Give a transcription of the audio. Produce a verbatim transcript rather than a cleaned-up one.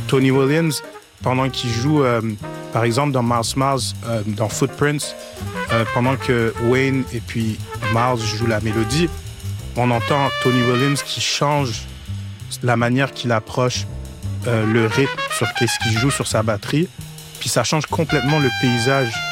Tony Williams, pendant qu'il joue, euh, par exemple, dans Miles Miles, euh, dans Footprints, euh, pendant que Wayne et puis Miles jouent la mélodie, on entend Tony Williams qui change la manière qu'il approche euh, le rythme sur qu'est-ce qu'il joue sur sa batterie, puis ça change complètement le paysage